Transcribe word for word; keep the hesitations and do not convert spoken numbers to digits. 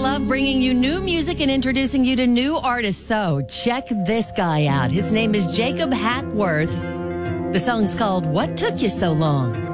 love bringing you new music and introducing you to new artists. So check this guy out. His name is Jacob Hackworth. The song's called What Took You So Long?